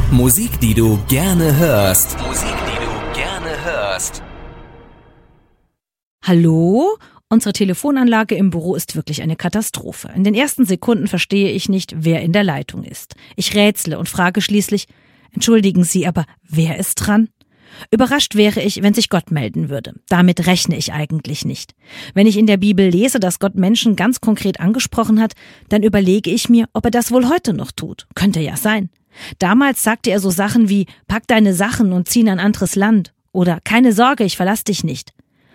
Musik, die du gerne hörst. Musik, die du gerne hörst. Hallo? Unsere Telefonanlage im Büro ist wirklich eine Katastrophe. In den ersten Sekunden verstehe ich nicht, wer in der Leitung ist. Ich rätsle und frage schließlich, entschuldigen Sie, aber wer ist dran? Überrascht wäre ich, wenn sich Gott melden würde. Damit rechne ich eigentlich nicht. Wenn ich in der Bibel lese, dass Gott Menschen ganz konkret angesprochen hat, dann überlege ich mir, ob er das wohl heute noch tut. Könnte ja sein. Damals sagte er so Sachen wie, pack deine Sachen und zieh in ein anderes Land. Oder keine Sorge, ich verlass dich nicht.